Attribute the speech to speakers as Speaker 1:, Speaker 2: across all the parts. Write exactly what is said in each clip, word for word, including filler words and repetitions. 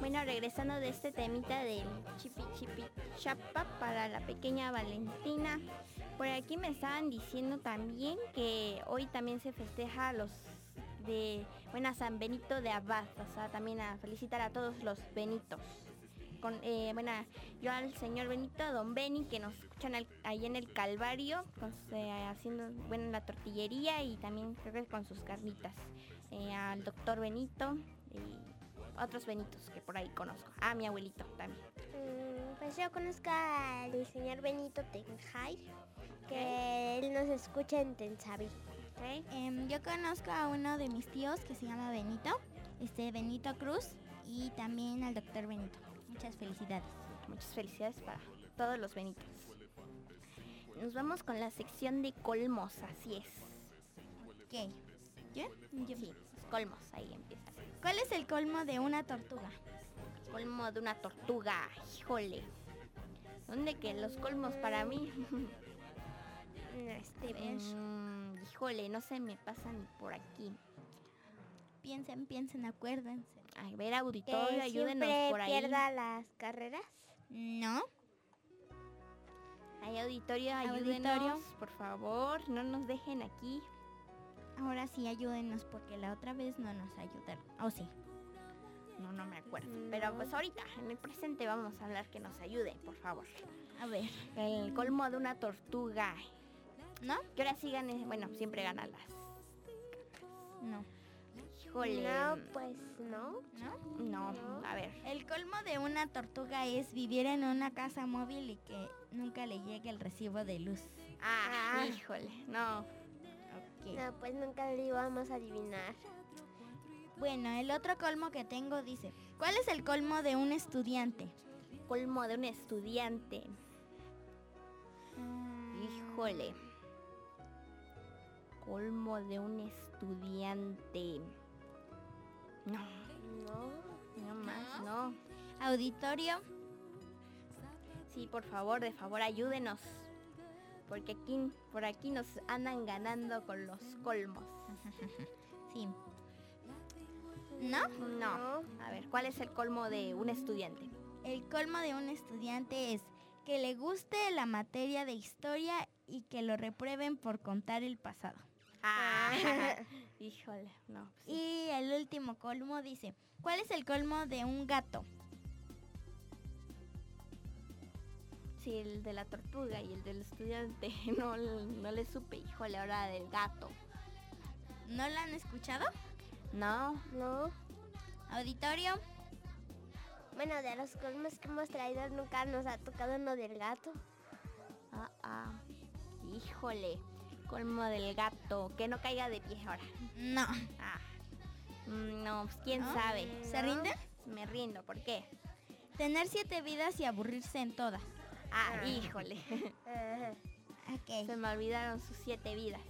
Speaker 1: Bueno, regresando de este temita del chipi chipi chapa para la pequeña Valentina, por aquí me estaban diciendo también que hoy también se festeja a los de, bueno, a San Benito de Abad, o sea, también a felicitar a todos los Benitos. Con, eh, bueno, yo al señor Benito, a don Beni, que nos escuchan al, ahí en el Calvario, con, eh, haciendo, bueno, en la tortillería y también creo que con sus carnitas. Eh, al doctor Benito y otros Benitos que por ahí conozco. Ah, mi abuelito también.
Speaker 2: Mm, pues yo conozco al señor Benito Tenjay, que
Speaker 1: Okay.
Speaker 2: él nos escucha en Tensavi.
Speaker 1: Okay.
Speaker 3: Um, yo conozco a uno de mis tíos que se llama Benito, este Benito Cruz, y también al doctor Benito. Muchas felicidades.
Speaker 1: Muchas felicidades para todos los Benitos. Nos vamos con la sección de colmos, así es.
Speaker 3: ¿Qué? ¿Yo? Yo.
Speaker 1: Sí, los colmos, ahí empieza.
Speaker 3: ¿Cuál es el colmo de una tortuga?
Speaker 1: Colmo de una tortuga, híjole. ¿Dónde que los colmos para mí?
Speaker 2: Este,
Speaker 1: Mm, híjole, no se me pasan por aquí.
Speaker 3: Piensen, piensen, acuérdense.
Speaker 1: A ver, auditorio,
Speaker 2: que
Speaker 1: ayúdenos
Speaker 2: siempre
Speaker 1: por ahí.
Speaker 2: pierda las carreras.
Speaker 3: No.
Speaker 1: Ay, auditorio,
Speaker 3: Auditorio.
Speaker 1: ayúdenos, por favor, no nos dejen aquí.
Speaker 3: Ahora sí, ayúdenos porque la otra vez no nos ayudaron. ¿O sí?
Speaker 1: No, no me acuerdo. Pero pues ahorita, en el presente, vamos a hablar que nos ayude, por favor.
Speaker 3: A ver.
Speaker 1: El colmo de una tortuga.
Speaker 3: ¿No?
Speaker 1: Que ahora sí gane, bueno, siempre gana las.
Speaker 3: No.
Speaker 1: Híjole.
Speaker 2: No, pues no.
Speaker 3: ¿No?
Speaker 1: No, a ver.
Speaker 3: El colmo de una tortuga es vivir en una casa móvil y que nunca le llegue el recibo de luz.
Speaker 1: Ah,
Speaker 2: Ah.
Speaker 1: híjole, no.
Speaker 3: Ok.
Speaker 2: No, pues nunca lo íbamos a adivinar.
Speaker 3: Bueno, el otro colmo que tengo dice, ¿cuál es el colmo de un estudiante?
Speaker 1: Colmo de un estudiante. Híjole. Colmo de un estudiante. No,
Speaker 2: No.
Speaker 1: no más, no.
Speaker 3: Auditorio.
Speaker 1: Sí, por favor, de favor, ayúdenos. Porque aquí, por aquí nos andan ganando con los colmos.
Speaker 3: Sí. ¿No?
Speaker 1: No. A ver, ¿cuál es el colmo de un estudiante?
Speaker 3: El colmo de un estudiante es que le guste la materia de historia y que lo reprueben por contar el pasado.
Speaker 1: Ah, híjole, no. Pues sí.
Speaker 3: Y el último colmo dice, ¿cuál es el colmo de un gato?
Speaker 1: Sí, el de la tortuga y el del estudiante, no, no le supe, híjole, ahora del gato.
Speaker 3: ¿No lo han escuchado?
Speaker 1: No,
Speaker 2: No.
Speaker 3: Auditorio.
Speaker 2: Bueno, de los colmos que hemos traído nunca nos ha tocado uno del gato.
Speaker 1: ah, ah, híjole, colmo del gato, que no caiga de pie ahora.
Speaker 3: No.
Speaker 1: Ah, mm, no, pues quién
Speaker 3: ¿No?
Speaker 1: sabe.
Speaker 3: ¿Se rinden?
Speaker 1: Me rindo, ¿por qué?
Speaker 3: Tener siete vidas y aburrirse en todas.
Speaker 1: Ah, híjole,
Speaker 2: Ajá.
Speaker 3: Ok.
Speaker 1: se me olvidaron sus siete vidas.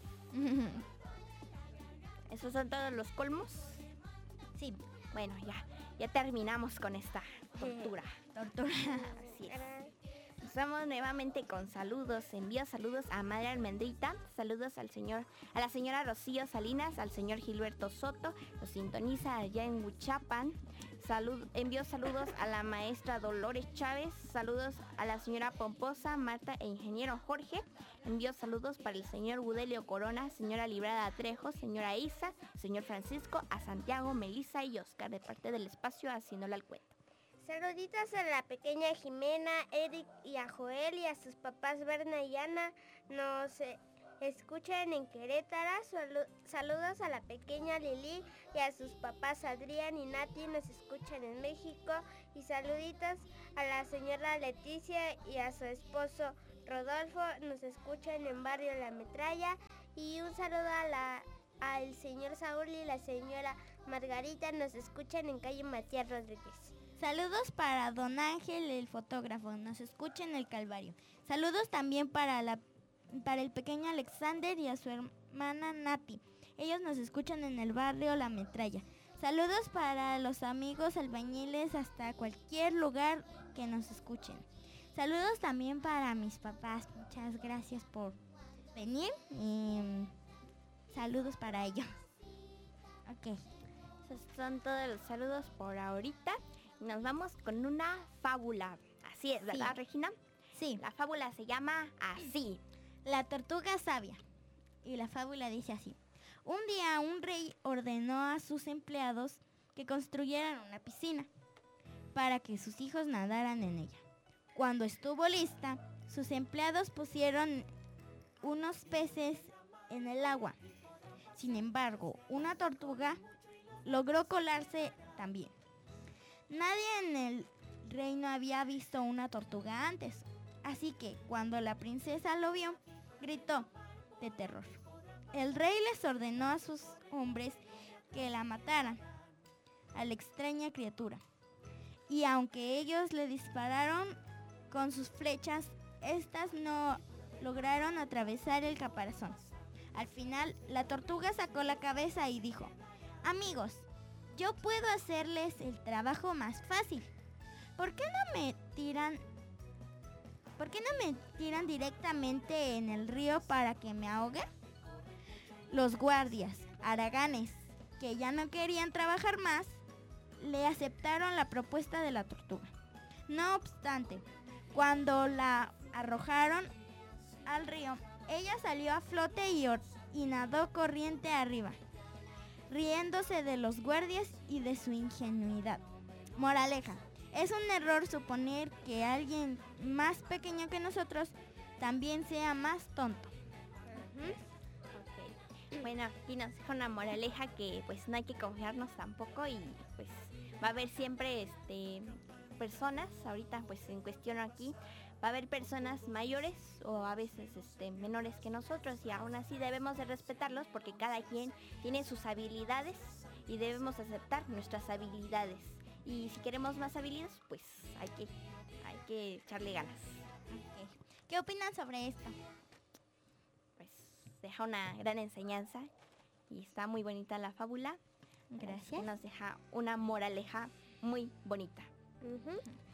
Speaker 1: ¿Esos son todos los colmos?
Speaker 3: Sí,
Speaker 1: Bueno, ya, ya terminamos con esta tortura.
Speaker 3: tortura.
Speaker 1: Así es. Nos vamos nuevamente con saludos. Envío saludos a Madre Almendrita, saludos al señor, a la señora Rocío Salinas, al señor Gilberto Soto, los sintoniza allá en Huichapan. Salud, envío saludos a la maestra Dolores Chávez, saludos a la señora Pomposa, Marta e ingeniero Jorge. Envío saludos para el señor Budelio Corona, señora Librada Trejo, señora Isa, señor Francisco, a Santiago, Melissa y Oscar de parte del espacio Haciéndole al Cuento.
Speaker 2: Saluditos a la pequeña Jimena, Eric y a Joel y a sus papás Berna y Ana. Nos eh, escuchan en Querétaro. Salu- saludos a la pequeña Lili y a sus papás Adrián y Nati. Nos escuchan en México. Y saluditos a la señora Leticia y a su esposo Rodolfo. Nos escuchan en Barrio La Metralla. Y un saludo a la al señor Saúl y la señora Margarita. Nos escuchan en calle Matías Rodríguez.
Speaker 3: Saludos para don Ángel, el fotógrafo, nos escucha en el Calvario. Saludos también para, la, para el pequeño Alexander y a su hermana Nati. Ellos nos escuchan en el barrio La Metralla. Saludos para los amigos albañiles hasta cualquier lugar que nos escuchen. Saludos también para mis papás. Muchas gracias por venir y saludos para ellos. Ok.
Speaker 1: Esos son todos los saludos por ahorita. Y nos vamos con una fábula. Así es, ¿verdad,
Speaker 3: Sí.
Speaker 1: Regina?
Speaker 3: Sí,
Speaker 1: La fábula se llama así.
Speaker 3: la tortuga sabia. Y la fábula dice así. Un día un rey ordenó a sus empleados que construyeran una piscina para que sus hijos nadaran en ella. Cuando estuvo lista, sus empleados pusieron unos peces en el agua. Sin embargo, una tortuga logró colarse también. Nadie en el reino había visto una tortuga antes, así que cuando la princesa lo vio, gritó de terror. El rey les ordenó a sus hombres que la mataran, a la extraña criatura. Y aunque ellos le dispararon con sus flechas, estas no lograron atravesar el caparazón. Al final, la tortuga sacó la cabeza y dijo: amigos, yo puedo hacerles el trabajo más fácil. ¿Por qué no me tiran, ¿por qué no me tiran directamente en el río para que me ahogue? Los guardias, haraganes, que ya no querían trabajar más, le aceptaron la propuesta de la tortuga. No obstante, cuando la arrojaron al río, ella salió a flote y, or- y nadó corriente arriba, riéndose de los guardias y de su ingenuidad. Moraleja: es un error suponer que alguien más pequeño que nosotros también sea más tonto.
Speaker 1: Ok. Bueno, aquí nos deja una moraleja que pues no hay que confiarnos tampoco y pues va a haber siempre este personas, ahorita pues en cuestión aquí, va a haber personas mayores o a veces este, menores que nosotros y aún así debemos de respetarlos porque cada quien tiene sus habilidades y debemos aceptar nuestras habilidades. Y si queremos más habilidades, pues hay que, hay que echarle ganas.
Speaker 3: Ok. ¿Qué opinan sobre esto?
Speaker 1: Pues deja una gran enseñanza y está muy bonita la fábula.
Speaker 3: Gracias.
Speaker 1: Nos deja una moraleja muy bonita.
Speaker 2: Ujú.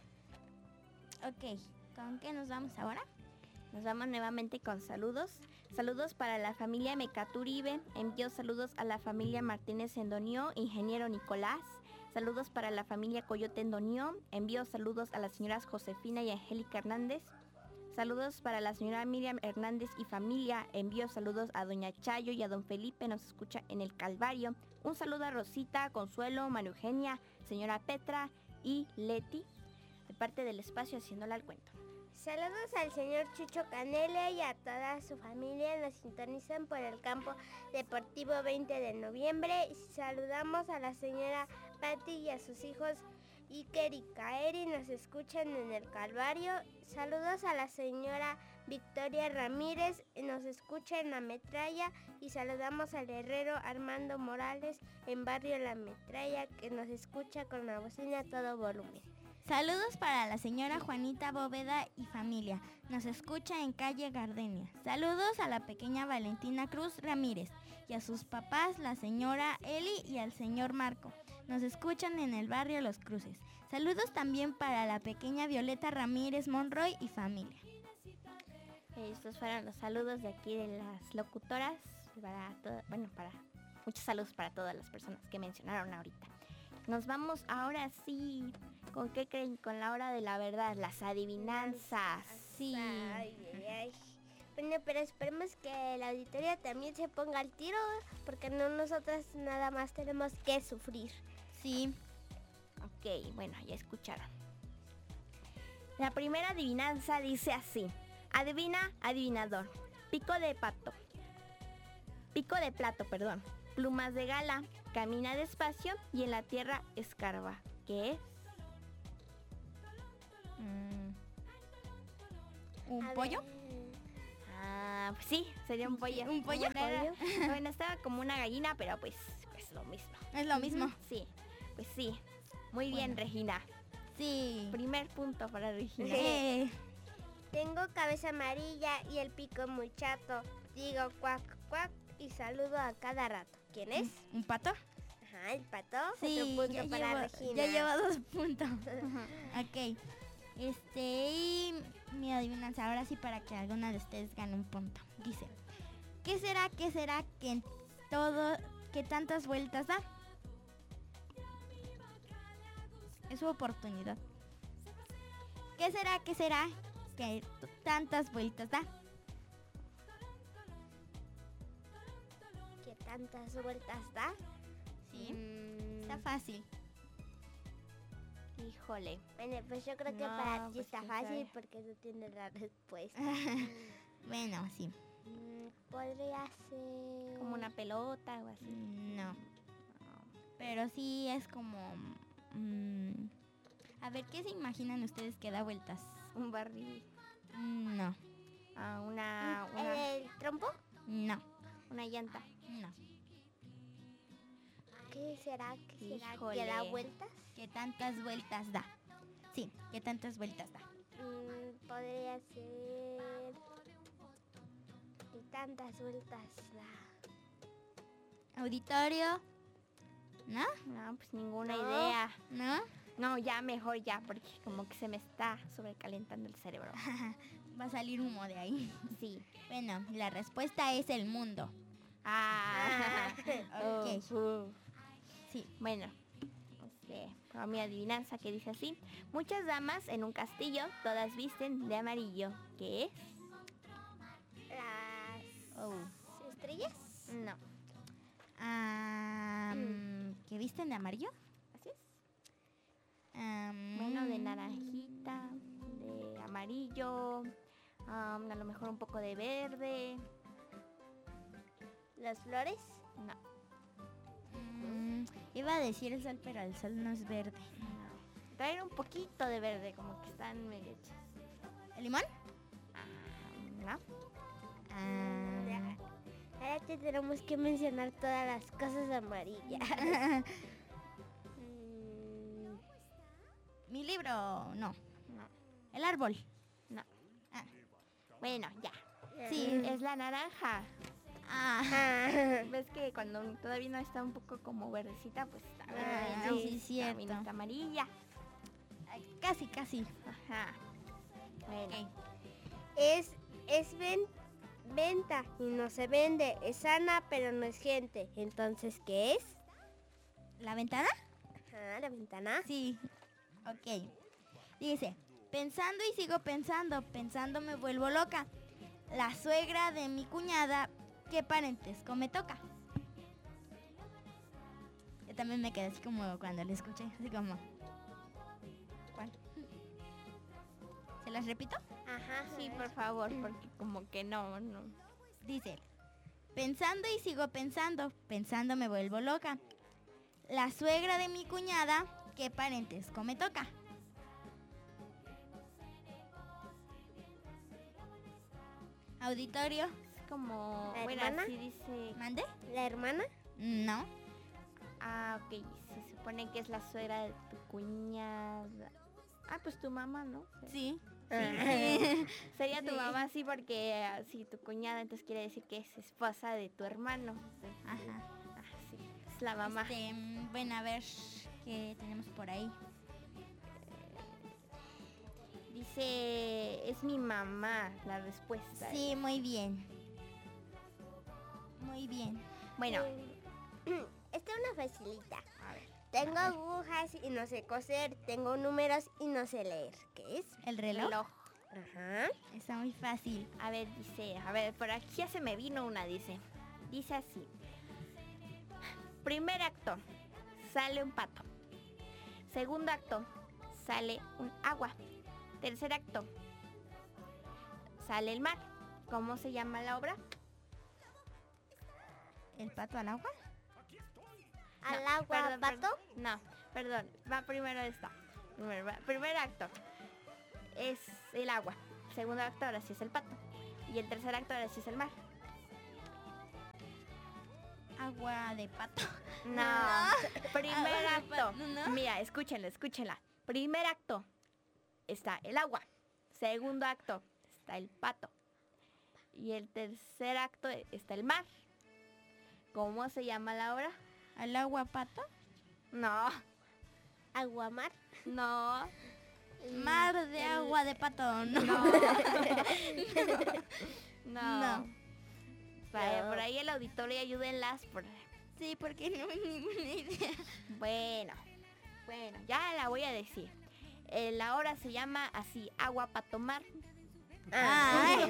Speaker 3: Ok, ¿con qué nos vamos ahora?
Speaker 1: Nos vamos nuevamente con saludos. Saludos para la familia Mecaturibe. Envío saludos a la familia Martínez Endonió, ingeniero Nicolás. Saludos para la familia Coyote Endonió. Envío saludos a las señoras Josefina y Angélica Hernández. Saludos para la señora Miriam Hernández y familia. Envío saludos a doña Chayo y a don Felipe, nos escucha en el Calvario. Un saludo a Rosita, Consuelo, María Eugenia, señora Petra y Leti, de parte del espacio Haciéndola al Cuento.
Speaker 2: Saludos al señor Chucho Canele y a toda su familia. Nos sintonizan por el campo deportivo veinte de noviembre. Y saludamos a la señora Patti y a sus hijos Iker y Kaeri. Nos escuchan en el Calvario. Saludos a la señora Victoria Ramírez. Nos escucha en La Metralla. Y saludamos al herrero Armando Morales en Barrio La Metralla, que nos escucha con la bocina a todo volumen.
Speaker 3: Saludos para la señora Juanita Bóveda y familia. Nos escucha en calle Gardenia. Saludos a la pequeña Valentina Cruz Ramírez y a sus papás, la señora Eli y al señor Marco. Nos escuchan en el barrio Los Cruces. Saludos también para la pequeña Violeta Ramírez Monroy y familia.
Speaker 1: Estos fueron los saludos de aquí de las locutoras. Para todo, bueno, para muchos saludos para todas las personas que mencionaron ahorita. Nos vamos ahora sí. ¿Con qué creen? Con la hora de la verdad, las adivinanzas. Sí.
Speaker 2: Ay, ay, ay. Bueno, pero esperemos que el auditorio también se ponga al tiro, porque no nosotras nada más tenemos que sufrir.
Speaker 3: Sí.
Speaker 1: Ok, bueno, ya escucharon. La primera adivinanza dice así. Adivina, adivinador. Pico de pato. Pico de plato, perdón. Plumas de gala. Camina despacio y en la tierra escarba. ¿Qué es?
Speaker 3: Mm. ¿Un
Speaker 2: A
Speaker 3: pollo?
Speaker 2: ver.
Speaker 1: Ah, pues sí, sería un pollo.
Speaker 3: ¿Un pollo?
Speaker 1: Bueno, era- bueno, estaba como una gallina, pero pues es lo mismo.
Speaker 3: Es lo mismo.
Speaker 1: Sí, pues sí. Muy bien,
Speaker 3: Bueno.
Speaker 1: Regina.
Speaker 3: Sí.
Speaker 1: Primer punto para Regina.
Speaker 3: Eh,
Speaker 2: Tengo cabeza amarilla y el pico muy chato. Digo cuac, cuac y saludo a cada rato. ¿Quién es?
Speaker 3: ¿Un pato?
Speaker 2: Ajá, el pato.
Speaker 3: Sí,
Speaker 2: Otro punto
Speaker 3: ya
Speaker 2: para
Speaker 3: llevo,
Speaker 2: Regina.
Speaker 3: ya llevo dos puntos. Ok. Este, y mi adivinanza, ahora sí para que alguna de ustedes gane un punto. Dice, ¿qué será, qué será que en todo, que tantas vueltas da? Es su oportunidad. ¿Qué será? ¿Qué será? Que t- tantas vueltas da.
Speaker 2: ¿Qué tantas vueltas da?
Speaker 3: Sí,
Speaker 2: Mm,
Speaker 3: está fácil.
Speaker 1: Híjole.
Speaker 2: Bueno, pues yo creo que
Speaker 1: No,
Speaker 2: para ti
Speaker 1: pues,
Speaker 2: está
Speaker 1: quién
Speaker 2: fácil
Speaker 1: sabe.
Speaker 2: porque tú tienes la respuesta.
Speaker 3: Bueno, sí.
Speaker 2: Mm, Podría ser...
Speaker 1: Como una pelota o así.
Speaker 3: No. Pero sí es como... mm, a ver, ¿qué se imaginan ustedes que da vueltas?
Speaker 1: Un barril.
Speaker 3: Mm, No,
Speaker 1: Ah, una, una,
Speaker 2: ¿El trompo?
Speaker 3: no,
Speaker 1: una llanta.
Speaker 3: no.
Speaker 2: ¿Qué será? ¿Qué será? ¿Que
Speaker 1: Híjole.
Speaker 2: da vueltas?
Speaker 3: ¿Qué tantas vueltas da? Sí, ¿qué tantas vueltas da?
Speaker 2: Mm, podría ser... ¿Qué tantas vueltas da?
Speaker 3: ¿Auditorio? ¿No?
Speaker 1: No, pues ninguna
Speaker 2: No.
Speaker 1: idea.
Speaker 3: ¿No?
Speaker 1: No, ya mejor ya, porque como que se me está sobrecalentando el cerebro.
Speaker 3: Va a salir humo de ahí.
Speaker 1: Sí.
Speaker 3: Bueno, la respuesta es el mundo.
Speaker 1: Ah.
Speaker 3: Ok.
Speaker 1: Oh, uh.
Speaker 3: Sí.
Speaker 1: Bueno, este, para mi adivinanza que dice así. Muchas damas en un castillo, todas visten de amarillo. ¿Qué es?
Speaker 2: ¿Las
Speaker 1: Oh,
Speaker 2: estrellas?
Speaker 1: no.
Speaker 3: Ah, ¿qué visten de amarillo?
Speaker 1: ¿Así es?
Speaker 3: Am,
Speaker 1: Bueno, de naranjita, de amarillo, am, a lo mejor un poco de verde.
Speaker 2: ¿Las flores?
Speaker 1: No,
Speaker 3: mm, iba a decir el sol, pero el sol no es verde.
Speaker 1: no. Traer un poquito de verde, como que están medio hechas.
Speaker 3: ¿El limón?
Speaker 1: Ah, no.
Speaker 3: Ah,
Speaker 2: Ahora te tenemos que mencionar todas las cosas amarillas. Mm,
Speaker 3: mi libro, no.
Speaker 1: No,
Speaker 3: El árbol.
Speaker 1: no.
Speaker 3: Ah.
Speaker 1: Bueno, ya.
Speaker 3: Sí.
Speaker 1: Es la naranja.
Speaker 3: Ah,
Speaker 2: Ah,
Speaker 1: ¿Ves que cuando todavía no está un poco como verdecita, pues está verde?
Speaker 3: Ah,
Speaker 1: ¿no?
Speaker 3: sí, cierto.
Speaker 1: También está amarilla.
Speaker 3: casi, casi.
Speaker 1: Ajá. Bueno.
Speaker 3: Ok.
Speaker 2: es es ven- venta y no se vende. Es sana, pero no es gente. Entonces, ¿qué es?
Speaker 3: ¿La ventana?
Speaker 2: Ajá, la ventana.
Speaker 3: Sí. Ok. Dice, pensando y sigo pensando, pensando me vuelvo loca. La suegra de mi cuñada, ¿qué parentesco me toca? Yo también me quedé así como cuando la escuché, así como... ¿Cuál? ¿Se las repito?
Speaker 2: Ajá.
Speaker 1: Sí, por favor, porque como que no, no.
Speaker 3: Dice, pensando y sigo pensando, pensando me vuelvo loca. La suegra de mi cuñada, ¿qué parentesco me toca? Auditorio,
Speaker 1: Es como,
Speaker 2: ¿La
Speaker 1: bueno,
Speaker 2: hermana?
Speaker 1: así dice.
Speaker 3: ¿mande?
Speaker 2: ¿La hermana?
Speaker 3: No.
Speaker 1: Ah, ok, se supone que es la suegra de tu cuñada. Ah, pues tu mamá, ¿no?
Speaker 3: Sí.
Speaker 2: Sí.
Speaker 1: Sería tu
Speaker 3: Sí.
Speaker 1: mamá, sí, porque ah, si tu cuñada, entonces quiere decir que es esposa de tu hermano.
Speaker 3: Ajá.
Speaker 1: Ah, sí, es la mamá.
Speaker 3: Este, mm, bueno, a ver qué tenemos por ahí.
Speaker 1: Dice, es mi mamá la respuesta.
Speaker 3: Sí, muy bien. Muy bien.
Speaker 1: Bueno,
Speaker 2: Esta es una facilita.
Speaker 1: a ver.
Speaker 2: Tengo agujas y no sé coser. Tengo números y no sé leer. ¿Qué es?
Speaker 3: ¿El reloj?
Speaker 1: Reloj.
Speaker 2: Ajá.
Speaker 3: Está muy fácil.
Speaker 1: A ver, dice, a ver, por aquí ya se me vino una, dice. Dice así. Primer acto, sale un pato. Segundo acto, sale un agua. Tercer acto, sale el mar. ¿Cómo se llama la obra?
Speaker 3: ¿El pato al agua?
Speaker 2: ¿Al
Speaker 1: No,
Speaker 2: agua,
Speaker 1: perdón,
Speaker 2: pato?
Speaker 1: perdón. No, perdón, va primero esta. Primero, va- primer acto es el agua. Segundo acto ahora sí es el pato. Y el tercer acto ahora sí es el mar.
Speaker 3: Agua de pato.
Speaker 1: No. Primer
Speaker 3: Ah,
Speaker 1: acto.
Speaker 3: no, no.
Speaker 1: Mira, escúchenla, escúchenla. Primer acto está el agua. Segundo acto está el pato. Y el tercer acto está el mar. ¿Cómo se llama la obra?
Speaker 3: ¿Al agua pato?
Speaker 1: No,
Speaker 2: ¿Aguamar?
Speaker 1: no,
Speaker 3: Mar de agua de pato. No.
Speaker 1: no. No.
Speaker 3: No.
Speaker 1: Vaya,
Speaker 2: No.
Speaker 1: por ahí el auditorio ayúdenlas. Por...
Speaker 3: Sí, porque no hay ninguna idea.
Speaker 1: Bueno, Bueno, ya la voy a decir. Eh, la hora se llama así, agua para tomar.
Speaker 3: Ay.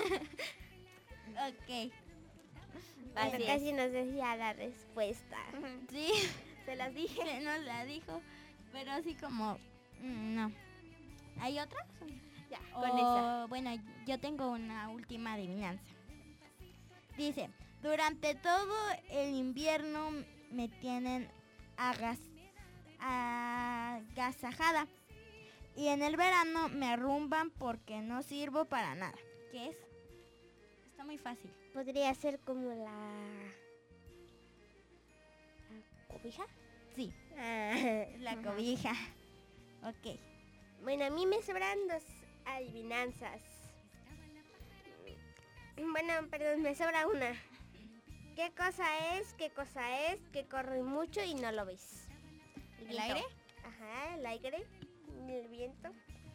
Speaker 3: Ok.
Speaker 2: Pero
Speaker 1: Así
Speaker 2: casi nos decía la respuesta.
Speaker 1: es.
Speaker 3: Sí,
Speaker 1: Se las dije.
Speaker 3: se nos la dijo, pero así como... mm, no. ¿Hay otra?
Speaker 1: Ya,
Speaker 3: O,
Speaker 1: con esa.
Speaker 3: bueno, yo tengo una última adivinanza. Dice, durante todo el invierno me tienen agas, agasajada y en el verano me arrumban porque no sirvo para nada. ¿Qué es? Está muy fácil.
Speaker 2: Podría ser como la... ¿La cobija?
Speaker 3: Sí,
Speaker 2: Ah.
Speaker 3: la cobija. Ok.
Speaker 2: Bueno, a mí me sobran dos adivinanzas. Bueno, perdón, me sobra una. ¿Qué cosa es? ¿Qué cosa es? Que corre mucho y no lo ves.
Speaker 3: ¿El
Speaker 1: viento.
Speaker 3: aire?
Speaker 2: Ajá, el aire, el viento.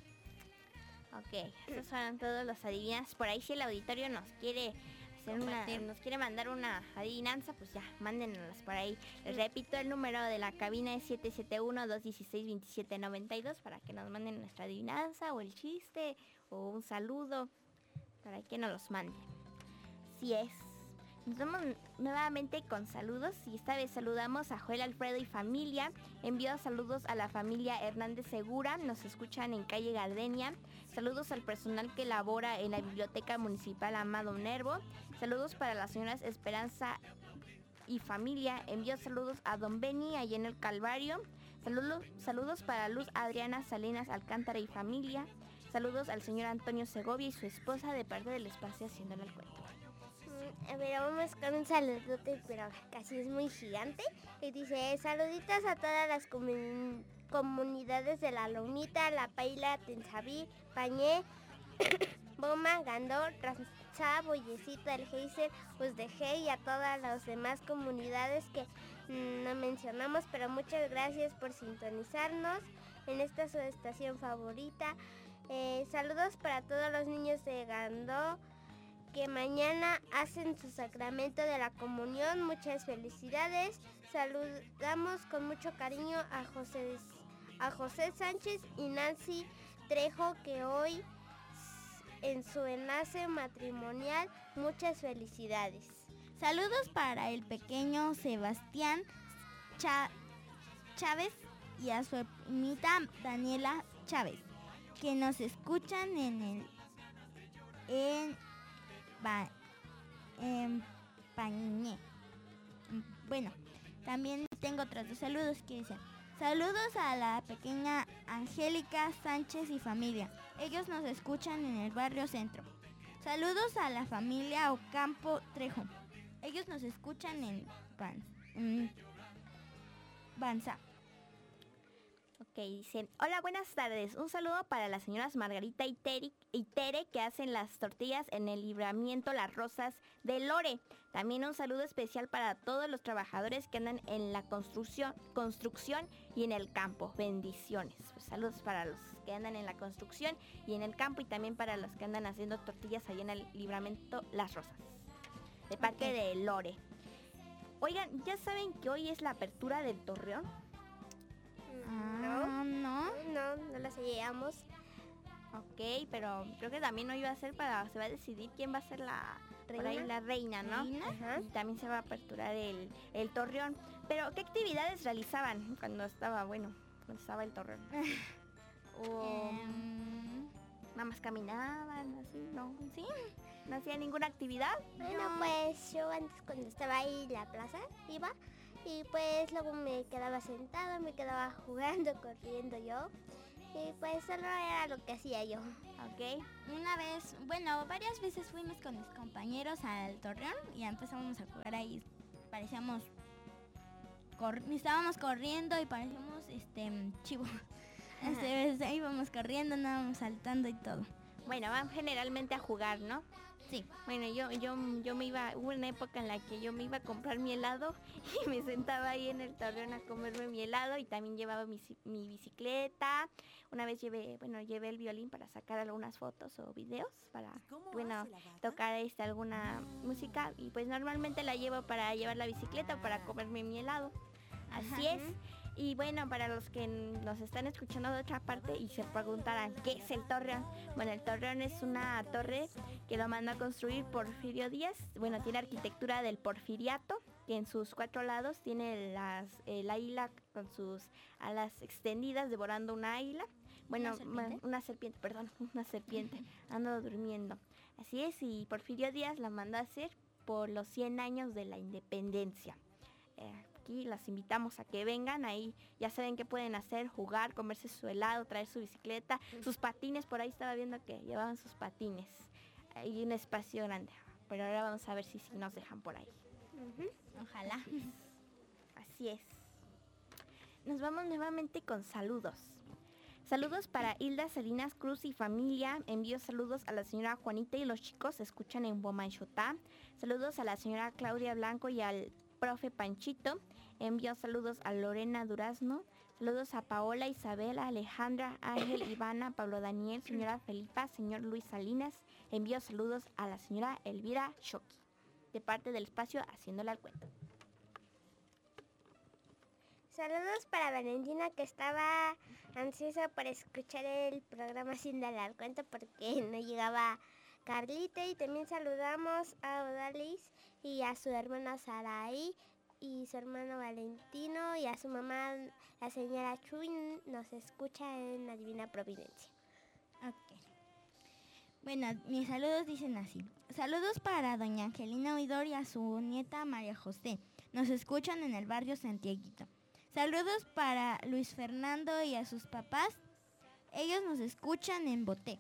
Speaker 1: Ok, esos fueron todos los adivinanzas. Por ahí si el auditorio nos quiere hacer una,
Speaker 3: Compartir.
Speaker 1: nos quiere mandar una adivinanza, pues ya, mándenlas por ahí. Les repito, el número de la cabina es siete siete uno, dos uno seis, dos siete nueve dos para que nos manden nuestra adivinanza o el chiste o un saludo para que nos los manden. Así es. Nos vamos nuevamente con saludos y esta vez saludamos a Joel Alfredo y familia. Envío saludos a la familia Hernández Segura, nos escuchan en calle Gardenia. Saludos al personal que labora en la Biblioteca Municipal Amado Nervo. Saludos para las señoras Esperanza y familia. Envío saludos a Don Beni allá en el Calvario. Saludos, saludos para Luz Adriana Salinas Alcántara y familia. Saludos al señor Antonio Segovia y su esposa de parte del espacio Haciéndole el Cuento.
Speaker 2: Mm, A ver, vamos con un saludote, pero casi es muy gigante. Y dice, saluditos a todas las comun- comunidades de La Lomita, La Paila, Tensabí, Pañé, Boma, Gandor, Transá, Bollecita, El Geyser, Usdeje y a todas las demás comunidades que mm, no mencionamos, pero muchas gracias por sintonizarnos en esta su estación favorita. Eh, saludos para todos los niños de Gandó que mañana hacen su sacramento de la comunión. Muchas felicidades. Saludamos con mucho cariño a José, a José Sánchez y Nancy Trejo, que hoy en su enlace matrimonial. Muchas felicidades.
Speaker 3: Saludos para el pequeño Sebastián Cha- Chávez y a su ermita Daniela Chávez, que nos escuchan en el en, ba, en Pañé. Bueno, también tengo otros dos saludos que dicen: saludos a la pequeña Angélica Sánchez y familia. Ellos nos escuchan en el barrio Centro. Saludos a la familia Ocampo Trejo. Ellos nos escuchan en Ban- mm, Banza.
Speaker 1: Ok, dicen, hola, buenas tardes. Un saludo para las señoras Margarita y, Teri, y Tere que hacen las tortillas en el libramiento Las Rosas de Lore. También un saludo especial para todos los trabajadores que andan en la construcción, construcción y en el campo. Bendiciones. Pues saludos para los que andan en la construcción y en el campo y también para los que andan haciendo tortillas allá en el libramiento Las Rosas. De parte
Speaker 3: Ok.
Speaker 1: de Lore. Oigan, ¿ya saben que hoy es la apertura del Torreón?
Speaker 2: No,
Speaker 3: Ah, no.
Speaker 2: no, no las llevamos.
Speaker 1: Ok, pero creo que también hoy va a ser para, se va a decidir quién va a ser la por ahí
Speaker 2: ¿Reina?
Speaker 1: la reina, ¿no?
Speaker 3: ¿Reina?
Speaker 2: Ajá.
Speaker 1: Y también se va a aperturar el, el Torreón. Pero, ¿qué actividades realizaban cuando estaba, bueno, cuando estaba el Torreón? O
Speaker 3: Em,
Speaker 1: nada más caminaban, así, ¿no?
Speaker 3: sí.
Speaker 1: ¿No hacía ninguna actividad?
Speaker 2: Bueno,
Speaker 3: No.
Speaker 2: pues yo antes cuando estaba ahí en la plaza iba y pues luego me quedaba sentado, me quedaba jugando, corriendo yo y pues solo era lo que hacía yo.
Speaker 1: Ok.
Speaker 3: Una vez, bueno, varias veces fuimos con mis compañeros al Torreón y ya empezamos a jugar ahí. Parecíamos, cor- estábamos corriendo y parecíamos este chivo. Este, pues, íbamos corriendo, andábamos saltando y todo.
Speaker 1: Bueno, van generalmente a jugar, ¿no?
Speaker 3: Sí.
Speaker 1: Bueno, yo, yo, yo me iba, hubo una época en la que yo me iba a comprar mi helado y me sentaba ahí en el Torreón a comerme mi helado y también llevaba mi, ci- mi bicicleta. Una vez llevé, bueno, llevé el violín para sacar algunas fotos o videos para, bueno, tocar este, alguna música y pues normalmente la llevo para llevar la bicicleta o para comerme mi helado. Así
Speaker 3: Ajá.
Speaker 1: es. Y bueno, para los que nos están escuchando de otra parte y se preguntarán, ¿qué es el Torreón? Bueno, el Torreón es una torre que lo mandó a construir Porfirio Díaz. Bueno, tiene arquitectura del porfiriato, que en sus cuatro lados tiene las, el águila con sus alas extendidas devorando una águila. Bueno,
Speaker 3: ¿Una serpiente?
Speaker 1: ma- una serpiente, perdón, una serpiente, ando durmiendo. Así es, y Porfirio Díaz la mandó a hacer por los cien años de la independencia. Eh, aquí las invitamos a que vengan, ahí ya saben qué pueden hacer, jugar, comerse su helado, traer su bicicleta, sus patines, por ahí estaba viendo que llevaban sus patines. Hay un espacio grande, pero ahora vamos a ver si, si nos dejan por ahí.
Speaker 3: Ojalá.
Speaker 1: Así es. Nos vamos nuevamente con saludos. Saludos para Hilda Salinas Cruz y familia. Envío saludos a la señora Juanita y los chicos se escuchan en Bomanchotá. Saludos a la señora Claudia Blanco y al profe Panchito. Envío saludos a Lorena Durazno. Saludos a Paola, Isabela, Alejandra, Ángel, Ivana, Pablo Daniel, señora Felipa, señor Luis Salinas. Envío saludos a la señora Elvira Shoki, de parte del espacio Haciéndole al Cuento.
Speaker 2: Saludos para Valentina, que estaba ansiosa por escuchar el programa sin darle al cuento porque no llegaba Carlita. Y también saludamos a Odalis y a su hermana Saraí y su hermano Valentino y a su mamá, la señora Chuy, nos escucha en la Divina Providencia.
Speaker 3: Ok. Bueno, mis saludos dicen así. Saludos para doña Angelina Oidor y a su nieta María José. Nos escuchan en el barrio Santiaguito. Saludos para Luis Fernando y a sus papás. Ellos nos escuchan en Boté.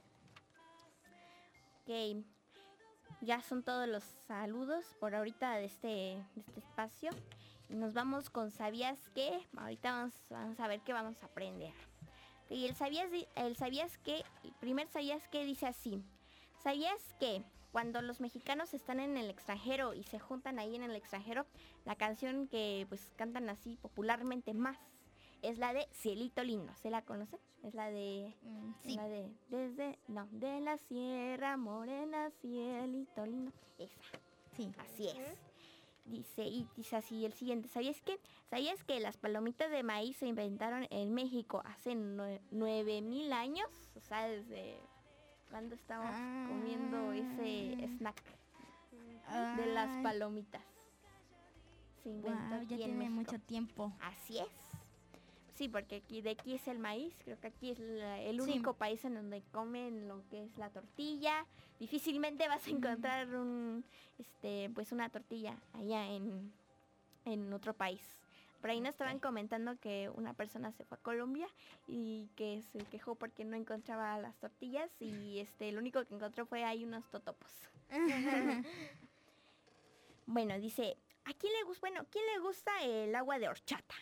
Speaker 1: Ok, ya son todos los saludos por ahorita de este, de este espacio. Y nos vamos con ¿sabías qué? Ahorita vamos, vamos a ver qué vamos a aprender. Y el sabías, el sabías qué, el primer sabías qué dice así. ¿Sabías que cuando los mexicanos están en el extranjero y se juntan ahí en el extranjero, la canción que pues cantan así popularmente más es la de Cielito Lindo? ¿Se la conocen? Es la de...
Speaker 3: Mm, sí.
Speaker 1: La de... Desde... No, de la Sierra Morena, Cielito Lindo. Esa,
Speaker 3: Sí.
Speaker 1: así es. Dice, y dice así el siguiente. ¿Sabías que? ¿Sabías que las palomitas de maíz se inventaron en México hace nue- nueve mil años? O sea, desde... ¿Cuándo estamos
Speaker 3: Ah.
Speaker 1: comiendo ese snack de las
Speaker 3: Ay,
Speaker 1: palomitas? Se inventó
Speaker 3: guau,
Speaker 1: aquí
Speaker 3: ya
Speaker 1: en
Speaker 3: tiene
Speaker 1: México.
Speaker 3: mucho tiempo.
Speaker 1: Así es. Sí, porque aquí de aquí es el maíz. Creo que aquí es la- el
Speaker 3: Sí.
Speaker 1: único país en donde comen lo que es la tortilla. Difícilmente vas a encontrar un, este, pues una tortilla allá en, en otro país. Por ahí nos estaban
Speaker 3: Ok.
Speaker 1: comentando que una persona se fue a Colombia y que se quejó porque no encontraba las tortillas y este, lo único que encontró fue ahí unos totopos. Bueno, dice, ¿a quién le gusta? Bueno, ¿quién le gusta el agua de horchata?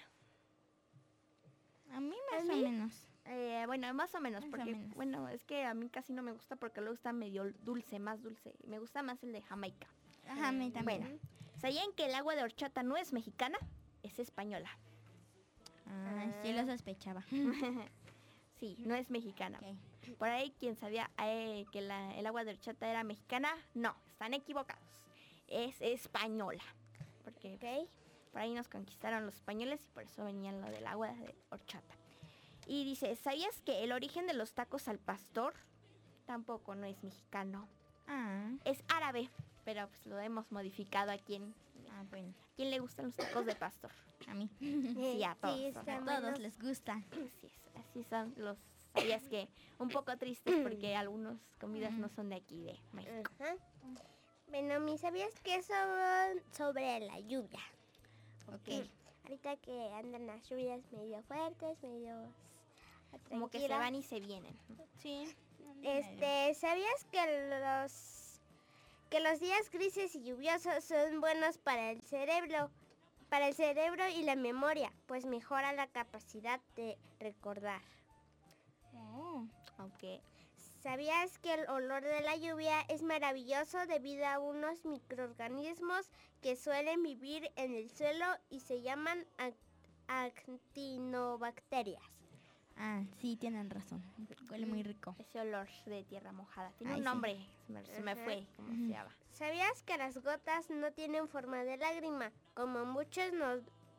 Speaker 3: A mí más
Speaker 2: ¿A
Speaker 3: o
Speaker 2: mí?
Speaker 3: menos.
Speaker 1: Eh, bueno, más o menos,
Speaker 3: Más o
Speaker 1: porque,
Speaker 3: menos.
Speaker 1: bueno, es que a mí casi no me gusta porque luego está medio dulce, más dulce. Me gusta más el de Jamaica.
Speaker 3: Ajá, a mí también.
Speaker 1: Bueno, ¿sabían que el agua de horchata no es mexicana? Es española.
Speaker 3: Ah, sí lo sospechaba.
Speaker 1: Sí, no es mexicana.
Speaker 3: Ok.
Speaker 1: Por ahí, quien sabía eh, que la- el agua de horchata era mexicana, no, están equivocados. Es española. Porque
Speaker 2: ¿Ok?
Speaker 1: por ahí nos conquistaron los españoles y por eso venían lo del agua de horchata. Y dice, ¿sabías que el origen de los tacos al pastor tampoco no es mexicano?
Speaker 3: Ah,
Speaker 1: Es árabe, pero pues lo hemos modificado aquí en...
Speaker 3: ah, bueno,
Speaker 1: ¿A quién le gustan los tacos de pastor?
Speaker 3: a mí.
Speaker 1: Sí, a todos.
Speaker 2: Sí,
Speaker 1: ajá.
Speaker 2: están
Speaker 3: A todos
Speaker 2: buenos.
Speaker 3: les gusta.
Speaker 1: Así es, así son los... ¿Sabías que? Un poco tristes porque algunas comidas no son de aquí, de México.
Speaker 2: Ajá. Bueno, ¿mi sabías que sobre, sobre la lluvia?
Speaker 1: Ok.
Speaker 2: Ahorita que andan las lluvias medio fuertes, medio
Speaker 1: Como que se
Speaker 2: tranquilas.
Speaker 1: van y se vienen.
Speaker 3: Sí.
Speaker 2: Este, ¿sabías que los que los días grises y lluviosos son buenos para el cerebro, para el cerebro y la memoria, pues mejora la capacidad de recordar?
Speaker 3: Oh,
Speaker 1: Aunque
Speaker 2: ¿Sabías que el olor de la lluvia es maravilloso debido a unos microorganismos que suelen vivir en el suelo y se llaman ac- actinobacterias?
Speaker 3: ah, sí, tienen razón. Huele muy rico.
Speaker 1: ese olor de tierra mojada. Tiene
Speaker 3: Ay,
Speaker 1: un
Speaker 3: sí.
Speaker 1: nombre, se me, se me
Speaker 2: Ajá.
Speaker 1: fue, ¿cómo se
Speaker 3: Ujú.
Speaker 1: llama?
Speaker 2: ¿Sabías que las gotas no tienen forma de lágrima, como muchos nos,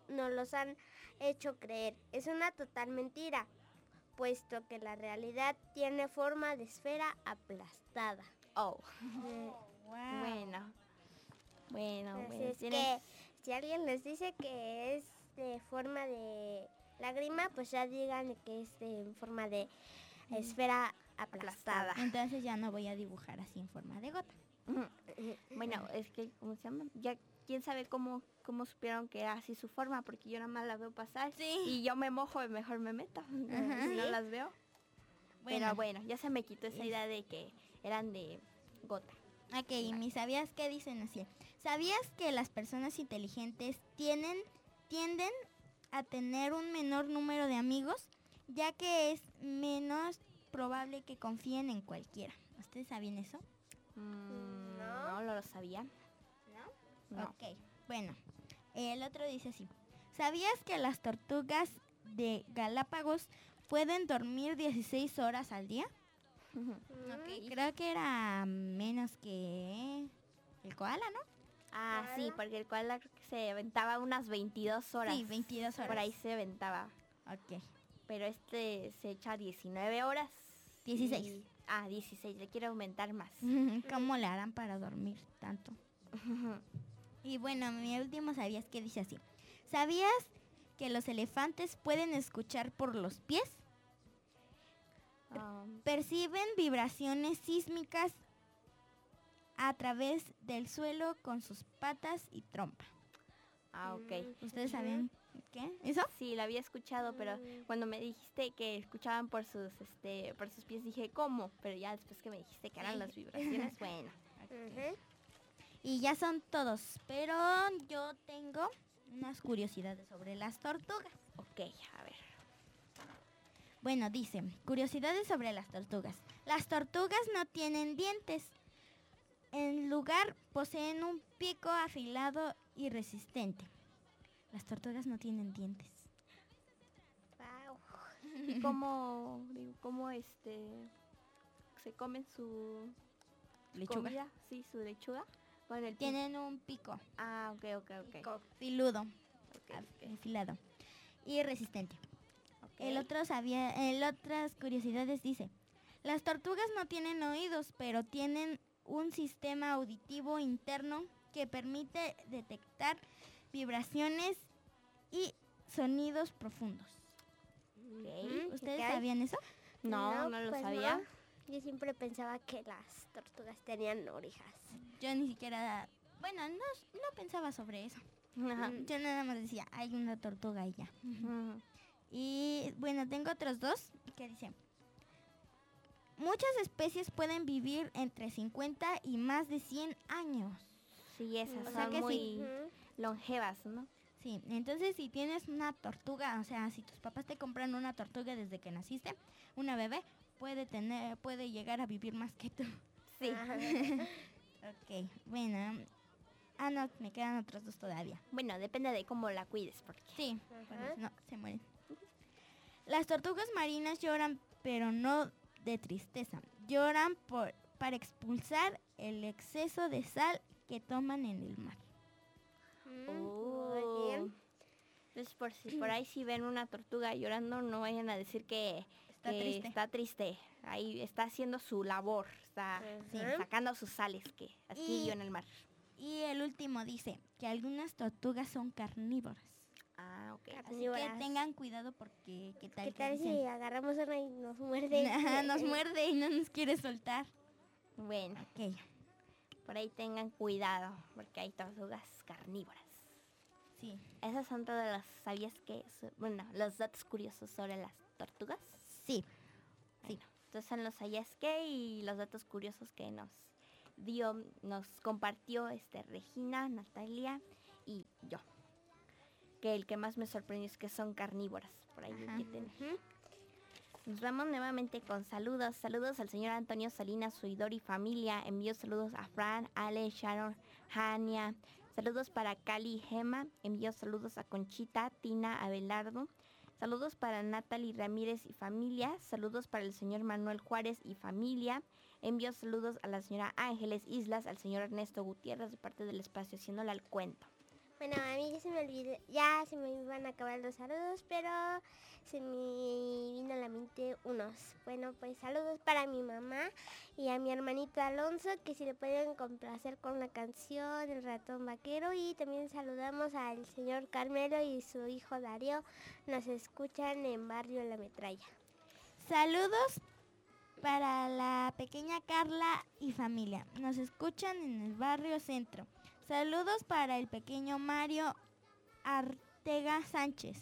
Speaker 2: nos los han hecho creer. Es una total mentira, puesto que la realidad tiene forma de esfera aplastada.
Speaker 1: Oh,
Speaker 2: Eh,
Speaker 3: Wow.
Speaker 1: bueno. Bueno,
Speaker 2: Así
Speaker 1: bueno.
Speaker 2: es
Speaker 1: tienes-
Speaker 2: que si alguien les dice que es de forma de lágrima, pues ya digan que es de forma de esfera aplastada.
Speaker 3: Entonces ya no voy a dibujar así en forma de gota.
Speaker 1: Bueno, es que, ¿cómo se llama? Ya, quién sabe cómo, cómo supieron que era así su forma, porque yo nada más la veo pasar.
Speaker 3: Sí.
Speaker 1: Y yo me mojo y mejor me meto.
Speaker 3: Ajá.
Speaker 1: Si no
Speaker 3: Sí.
Speaker 1: las veo. Pero bueno, ya se me quitó esa idea de que eran de gota.
Speaker 3: Ok, y mis sabías que dicen así. ¿Sabías que las personas inteligentes tienen, tienden a tener un menor número de amigos, ya que es menos probable que confíen en cualquiera? ¿Ustedes sabían eso?
Speaker 1: Mm,
Speaker 2: No.
Speaker 1: no, no lo sabía.
Speaker 2: ¿No?
Speaker 1: No.
Speaker 3: Ok, bueno, el otro dice así. ¿Sabías que las tortugas de Galápagos pueden dormir dieciséis horas al día? Ok, creo que era menos que el koala, ¿no?
Speaker 1: Ah, sí,
Speaker 2: Koala.
Speaker 1: porque el koala creo que se aventaba unas veintidós horas.
Speaker 3: Sí, veintidós horas.
Speaker 1: Por ahí se aventaba.
Speaker 3: Ok.
Speaker 1: Pero este se echa diecinueve horas.
Speaker 3: dieciséis.
Speaker 1: y- Ah, dieciséis. Le quiero aumentar más.
Speaker 3: ¿Cómo le harán para dormir tanto? Y bueno, mi último sabías que dice así. ¿Sabías que los elefantes pueden escuchar por los pies?
Speaker 1: Um,
Speaker 3: Perciben vibraciones sísmicas a través del suelo con sus patas y trompa.
Speaker 1: ah, ok.
Speaker 3: ¿Ustedes saben qué? ¿Eso?
Speaker 1: Sí, lo había escuchado, pero cuando me dijiste que escuchaban por sus este por sus pies dije, ¿cómo? Pero ya después que me dijiste que eran
Speaker 3: Sí.
Speaker 1: las vibraciones, bueno.
Speaker 2: Ujú.
Speaker 3: Y ya son todos, pero yo tengo unas curiosidades sobre las tortugas.
Speaker 1: Ok, a ver.
Speaker 3: Bueno, dice, curiosidades sobre las tortugas. Las tortugas no tienen dientes. En lugar, poseen un pico afilado y resistente. Las tortugas no tienen dientes.
Speaker 2: Guau.
Speaker 1: ¿Y cómo, digo, cómo este se comen su
Speaker 3: Lechuga.
Speaker 1: comida? Sí, su lechuga. Con el pi-
Speaker 3: Tienen un pico
Speaker 1: Ah, ok, ok, ok.
Speaker 2: Pico.
Speaker 3: filudo,
Speaker 1: Ok,
Speaker 3: af- afilado y resistente.
Speaker 1: ok.
Speaker 3: El otro sabía, el otras curiosidades dice, las tortugas no tienen oídos, pero tienen un sistema auditivo interno que permite detectar vibraciones y sonidos profundos.
Speaker 1: Ok.
Speaker 3: ¿Ustedes
Speaker 2: ¿qué hay?
Speaker 3: sabían eso?
Speaker 1: No, no, lo
Speaker 2: pues
Speaker 1: sabía.
Speaker 2: no. Yo siempre pensaba que las tortugas tenían orejas.
Speaker 3: Yo ni siquiera, bueno, no, no pensaba sobre eso.
Speaker 1: Ajá.
Speaker 3: Yo nada más decía, hay una tortuga y ya.
Speaker 1: Ujú.
Speaker 3: Y bueno, tengo otros dos que dicen, muchas especies pueden vivir entre cincuenta y más de cien años.
Speaker 1: Sí, esas
Speaker 3: O sea
Speaker 1: son
Speaker 3: que sí.
Speaker 1: muy
Speaker 2: Ujú.
Speaker 1: longevas, ¿no?
Speaker 3: Sí, entonces si tienes una tortuga, o sea, si tus papás te compran una tortuga desde que naciste, una bebé puede tener, puede llegar a vivir más que tú.
Speaker 1: Sí.
Speaker 2: Ajá.
Speaker 3: Ok, bueno. Ah, no, me quedan otros dos todavía.
Speaker 1: Bueno, depende de cómo la cuides, porque
Speaker 3: Sí,
Speaker 2: Ajá.
Speaker 3: por eso no, se mueren. Las tortugas marinas lloran, pero no de tristeza. Lloran por, para expulsar el exceso de sal que toman en el mar.
Speaker 2: Mm,
Speaker 1: Oh.
Speaker 2: Muy bien.
Speaker 1: Entonces, por si por ahí si ven una tortuga llorando, no vayan a decir que
Speaker 3: Está
Speaker 1: que
Speaker 3: triste.
Speaker 1: está triste. Ahí está haciendo su labor, está
Speaker 2: Sí.
Speaker 1: sacando sus sales que
Speaker 3: Y-
Speaker 1: adquirió en el mar.
Speaker 3: Y el último dice que algunas tortugas son carnívoras.
Speaker 1: Ah, ok.
Speaker 3: Así que
Speaker 2: Carnívoras.
Speaker 3: tengan cuidado porque qué tal
Speaker 2: ¿Qué
Speaker 3: que
Speaker 2: tal si
Speaker 3: dicen,
Speaker 2: agarramos una y nos muerde?
Speaker 3: "Ajá, nos muerde y no nos quiere soltar"?
Speaker 1: Bueno,
Speaker 3: Ok,
Speaker 1: por ahí tengan cuidado, porque hay tortugas carnívoras.
Speaker 3: sí.
Speaker 1: Esas son todas las, ¿sabías que? so- Bueno, los datos curiosos sobre las tortugas.
Speaker 3: Sí.
Speaker 1: Sí. Entonces son los sabías que y los datos curiosos que nos dio, nos compartió este Regina, Natalia y yo. Que el que más me sorprendió es que son carnívoras. Por ahí
Speaker 3: Ajá.
Speaker 1: que ten- Nos vamos nuevamente con saludos. Saludos al señor Antonio Salinas, Suidor y familia. Envío saludos a Fran, Ale, Sharon, Hania. Saludos para Cali y Gema. Envío saludos a Conchita, Tina, Abelardo. Saludos para Natalie Ramírez y familia. Saludos para el señor Manuel Juárez y familia. Envío saludos a la señora Ángeles Islas, al señor Ernesto Gutiérrez de parte del espacio Haciéndole al cuento.
Speaker 2: Bueno, a mí ya se me olvidó, ya se me iban a acabar los saludos, pero se me vino a la mente unos. Bueno, pues saludos para mi mamá y a mi hermanito Alonso, que si le pueden complacer con la canción El ratón vaquero. Y también saludamos al señor Carmelo y su hijo Darío, nos escuchan en Barrio La Metralla.
Speaker 3: Saludos para la pequeña Carla y familia, nos escuchan en el Barrio Centro. Saludos para el pequeño Mario Artega Sánchez,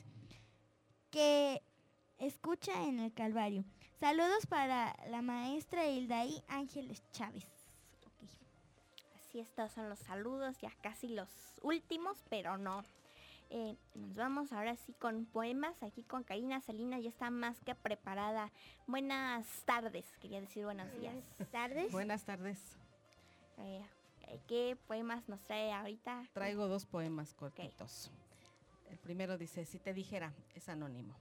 Speaker 3: que escucha en el Calvario. Saludos para la maestra Hildaí Ángeles Chávez. Okay.
Speaker 1: Así estos son los saludos, ya casi los últimos, pero no. Eh, nos vamos ahora sí con poemas. Aquí con Karina Salinas ya está más que preparada. Buenas tardes, quería decir buenos días.
Speaker 2: Buenas tardes.
Speaker 4: Buenas tardes.
Speaker 1: Eh, ¿Qué poemas nos trae ahorita?
Speaker 4: Traigo dos poemas cortitos. Okay. El primero dice, si te dijera, es anónimo.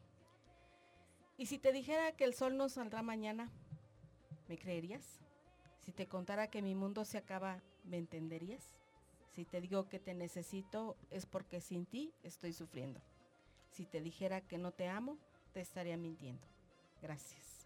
Speaker 4: Y si te dijera que el sol no saldrá mañana, ¿me creerías? Si te contara que mi mundo se acaba, ¿me entenderías? Si te digo que te necesito, es porque sin ti estoy sufriendo. Si te dijera que no te amo, te estaría mintiendo. Gracias.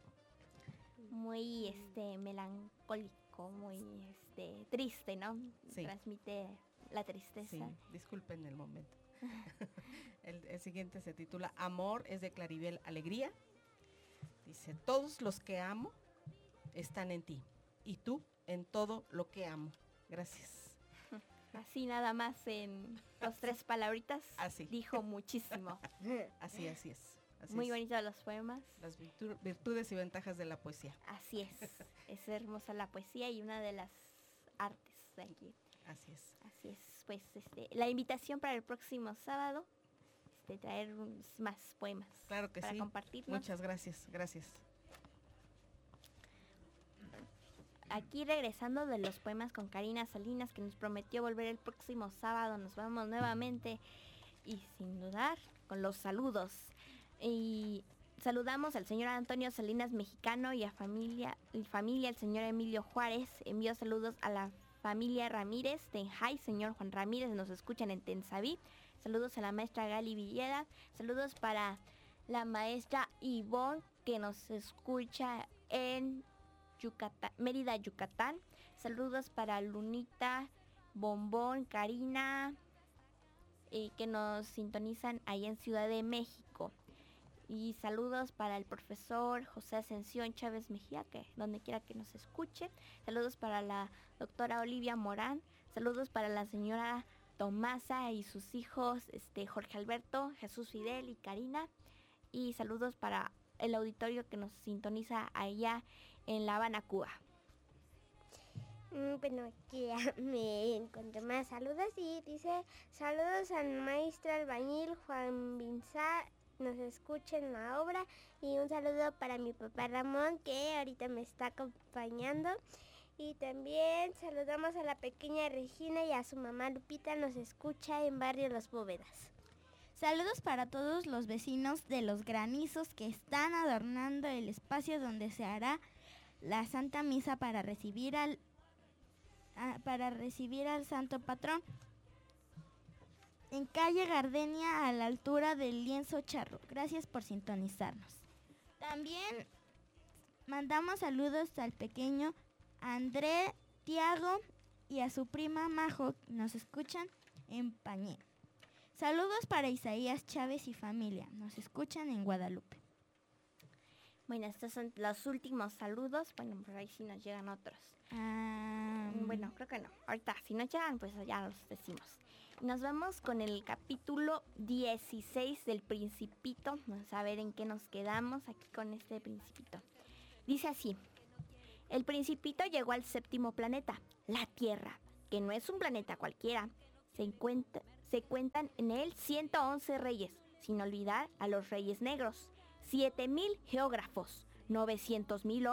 Speaker 1: Muy este melancólico, muy este triste, ¿no?
Speaker 4: Sí.
Speaker 1: Transmite la tristeza.
Speaker 4: Sí, disculpen el momento. el, el siguiente se titula Amor, es de Claribel Alegría. Dice, todos los que amo están en ti y tú en todo lo que amo. Gracias.
Speaker 1: Así nada más en dos, tres palabritas.
Speaker 4: Así.
Speaker 1: Dijo muchísimo.
Speaker 4: Así, así es. Así
Speaker 1: Muy
Speaker 4: es.
Speaker 1: bonitos los poemas.
Speaker 4: Las virtu- virtudes y ventajas de la poesía.
Speaker 1: Así es. Es hermosa la poesía y una de las artes de aquí.
Speaker 4: Así es.
Speaker 1: Así es. Pues este, la invitación para el próximo sábado, este, traer unos más poemas.
Speaker 4: Claro que
Speaker 1: para
Speaker 4: sí.
Speaker 1: compartirnos.
Speaker 4: Muchas gracias, gracias.
Speaker 1: Aquí regresando de los poemas con Karina Salinas, que nos prometió volver el próximo sábado. Nos vamos nuevamente y sin dudar con los saludos. Y saludamos al señor Antonio Salinas Mexicano y a familia, y familia el señor Emilio Juárez. Envío saludos a la familia Ramírez, Tenjay, señor Juan Ramírez, nos escuchan en Tensaví. Saludos a la maestra Gali Villeda. Saludos para la maestra Ivonne, que nos escucha en Yucatán, Mérida, Yucatán. Saludos para Lunita, Bombón, Karina, eh, que nos sintonizan ahí en Ciudad de México. Y saludos para el profesor José Ascensión Chávez Mejía, que donde quiera que nos escuche. Saludos para la doctora Olivia Morán. Saludos para la señora Tomasa y sus hijos, este, Jorge Alberto, Jesús Fidel y Karina. Y saludos para el auditorio que nos sintoniza allá en La Habana, Cuba.
Speaker 2: Mm, bueno, aquí ya me encontré más saludos y dice, saludos al maestro albañil Juan Binzá, nos escucha en la obra, y un saludo para mi papá Ramón, que ahorita me está acompañando. Y también saludamos a la pequeña Regina y a su mamá Lupita, nos escucha en Barrio Las Bóvedas.
Speaker 3: Saludos para todos los vecinos de Los Granizos que están adornando el espacio donde se hará la Santa Misa para recibir al a, para recibir al Santo Patrón en calle Gardenia, a la altura del Lienzo Charro. Gracias por sintonizarnos. También mandamos saludos al pequeño André Tiago y a su prima Majo, nos escuchan en Pañé. Saludos para Isaías Chávez y familia, nos escuchan en Guadalupe.
Speaker 1: Bueno, estos son los últimos saludos. Bueno, por ahí sí nos llegan otros.
Speaker 3: Um,
Speaker 1: Bueno, creo que no. Ahorita, si nos llegan, pues ya los decimos. Nos vamos con el capítulo dieciséis del Principito. Vamos a ver en qué nos quedamos aquí con este Principito. Dice así. El Principito llegó al séptimo planeta, la Tierra, que no es un planeta cualquiera. Se, encuentra, se cuentan en él ciento once reyes, sin olvidar a los reyes negros, siete mil geógrafos, novecientos mil